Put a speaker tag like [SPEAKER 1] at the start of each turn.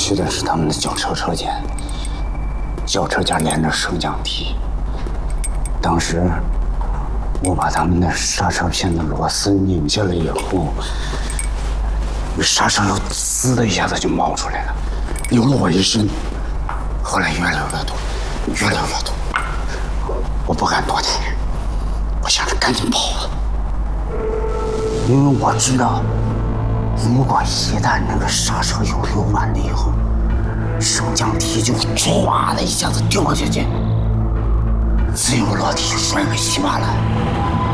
[SPEAKER 1] 去的是他们的轿车车间，轿车架连着升降梯。当时我把他们的刹车片的螺丝拧下来以后，刹车油滋的一下子就冒出来了，流了我一身。后来越流越多，越流越多，我不敢多抬，我想着赶紧跑啊，因为我知道，如果一旦那个刹车油流完了以后，升降梯就唰的一下子掉下去，自由落体摔个稀巴烂。